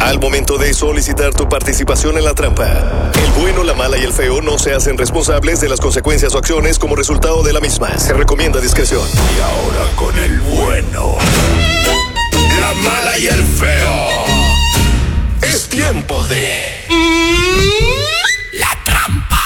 Al momento de solicitar tu participación en la trampa, el bueno, la mala y el feo no se hacen responsables de las consecuencias o acciones como resultado de la misma. Se recomienda discreción. Y ahora con el bueno, la mala y el feo. Es tiempo de la trampa.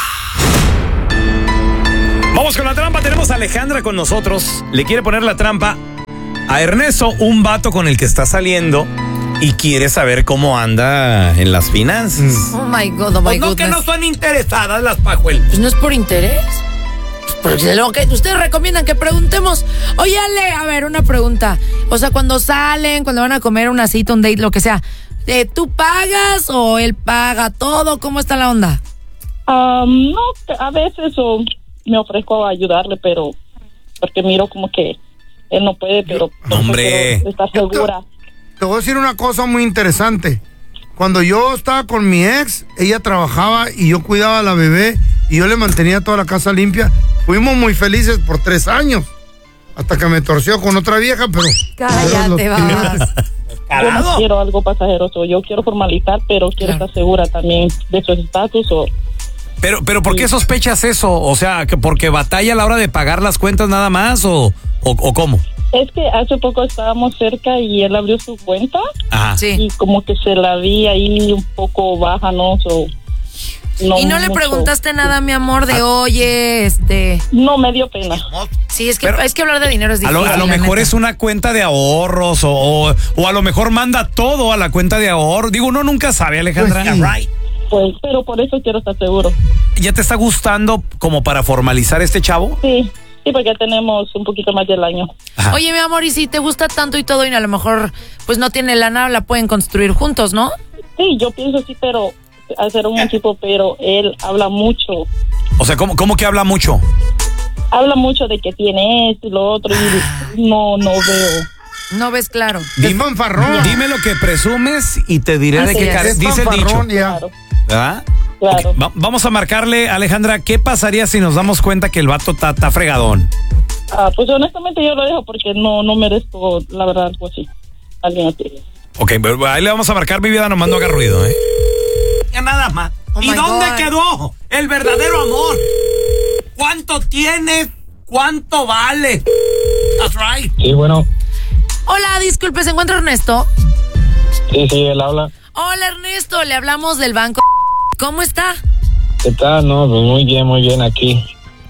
Vamos con la trampa. Tenemos a Alejandra con nosotros. Le quiere poner la trampa a Ernesto, un vato con el que está saliendo y quiere saber cómo anda en las finanzas. Oh my God, oh my Pues no, que no son interesadas las pajuelas. Pues no es por interés. Pues lo que ustedes recomiendan que preguntemos. Oye, Ale, a ver, una pregunta. O sea, cuando salen, cuando van a comer una cita, un date, lo que sea, ¿tú pagas o él paga todo? ¿Cómo está la onda? No, a veces me ofrezco a ayudarle, pero porque miro como que él no puede, pero hombre, está segura. Te voy a decir una cosa muy interesante. Cuando yo estaba con mi ex, ella trabajaba y yo cuidaba a la bebé y yo le mantenía toda la casa limpia. Fuimos muy felices por 3 años. Hasta que me torció con otra vieja, pero... Cállate, vas. Yo no quiero algo pasajero, yo quiero formalizar, pero quiero estar segura también de su estatus. Pero ¿por qué sospechas eso? O sea, ¿que porque batalla a la hora de pagar las cuentas nada más o cómo? Es que hace poco estábamos cerca y él abrió su cuenta. Ajá. Sí. Y como que se la vi ahí un poco baja, ¿no? ¿Y no le preguntaste nada, mi amor, de oye, No, me dio pena. Sí, es que hablar de dinero es difícil. A lo mejor es una cuenta de ahorros o a lo mejor manda todo a la cuenta de ahorros. Digo, uno nunca sabe, Alejandra. Pues sí. Right. Pues, pero por eso quiero estar seguro. ¿Ya te está gustando como para formalizar este chavo? Sí, porque ya tenemos un poquito más del año. Ajá. Oye, mi amor, y si te gusta tanto y todo y a lo mejor pues no tiene lana, la pueden construir juntos, ¿no? Sí, yo pienso sí, pero hacer un equipo, pero él habla mucho. O sea, ¿cómo que habla mucho? Habla mucho de que tiene esto y lo otro y no veo. No ves claro. Es fanfarrón. Dime lo que presumes y te diré de qué Es dice el dicho. fanfarrón, ya. Claro. ¿Verdad? Claro. Okay, vamos a marcarle, Alejandra, ¿qué pasaría si nos damos cuenta que el vato está fregadón? Pues honestamente yo lo dejo porque no merezco, la verdad, algo así. Alguien así. Ok, ahí le vamos a marcar, mi vida, nomás no haga ruido, ¿eh? Ya nada más. Oh ¿Y my dónde God. quedó el verdadero amor? ¿Cuánto tienes? ¿Cuánto vale? That's right. Sí, bueno. Hola, disculpe, ¿se encuentra Ernesto? Sí, él habla. Hola, Ernesto, le hablamos del banco. ¿Cómo está? ¿Qué tal? No, pues muy bien aquí.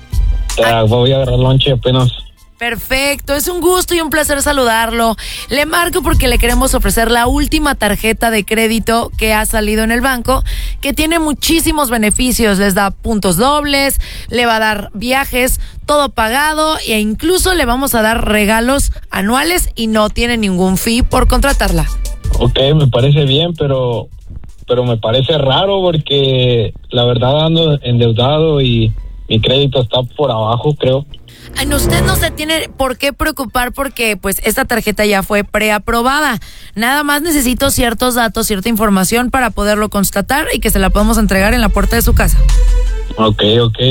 Ya voy a agarrar lonche apenas. Perfecto, es un gusto y un placer saludarlo. Le marco porque le queremos ofrecer la última tarjeta de crédito que ha salido en el banco, que tiene muchísimos beneficios. Les da puntos dobles, le va a dar viajes, todo pagado e incluso le vamos a dar regalos anuales y no tiene ningún fee por contratarla. Ok, me parece bien, pero me parece raro porque la verdad ando endeudado y mi crédito está por abajo, creo. Ay, usted no se tiene por qué preocupar porque pues esta tarjeta ya fue preaprobada. Nada más necesito ciertos datos, cierta información para poderlo constatar y que se la podamos entregar en la puerta de su casa. Ok.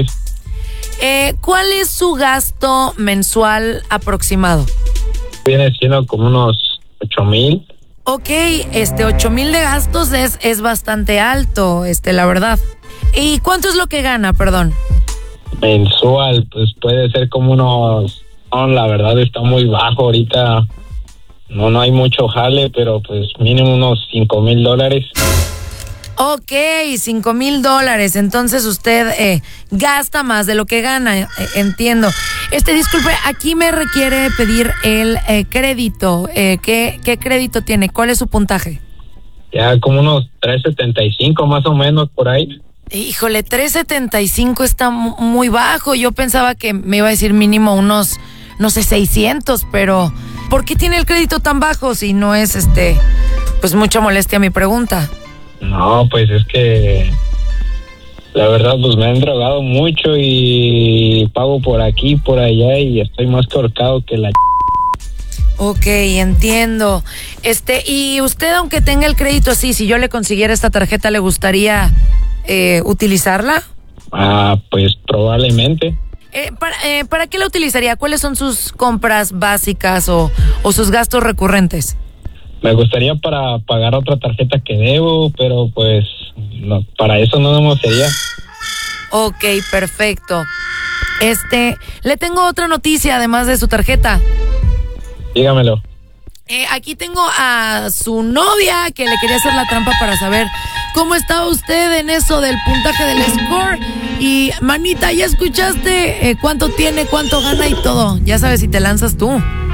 ¿Cuál es su gasto mensual aproximado? Viene siendo como unos 8,000. Ok, 8,000 de gastos es bastante alto, la verdad. ¿Y cuánto es lo que gana, perdón? Mensual, pues puede ser como unos... No, la verdad está muy bajo ahorita. No hay mucho jale, pero pues mínimo unos $5,000. Ok, $5,000. Entonces usted gasta más de lo que gana, entiendo. Disculpe, aquí me requiere pedir el crédito. ¿Qué crédito tiene? ¿Cuál es su puntaje? Ya como unos 375 más o menos por ahí. Híjole, 375 está muy bajo. Yo pensaba que me iba a decir mínimo unos, no sé, 600, pero ¿por qué tiene el crédito tan bajo si no es, pues mucha molestia mi pregunta? No, pues es que la verdad pues me han drogado mucho y pago por aquí, por allá y estoy más que ahorcado que la... Ok, entiendo. Y usted, aunque tenga el crédito así, si yo le consiguiera esta tarjeta, ¿le gustaría utilizarla? Pues probablemente. ¿Para qué la utilizaría? ¿Cuáles son sus compras básicas o sus gastos recurrentes? Me gustaría para pagar otra tarjeta que debo, pero pues no, para eso no me sería. Ok, perfecto. Le tengo otra noticia además de su tarjeta. Dígamelo. Aquí tengo a su novia que le quería hacer la trampa para saber cómo estaba usted en eso del puntaje del score. Y, manita, ¿ya escuchaste cuánto tiene, cuánto gana y todo? Ya sabes si te lanzas tú.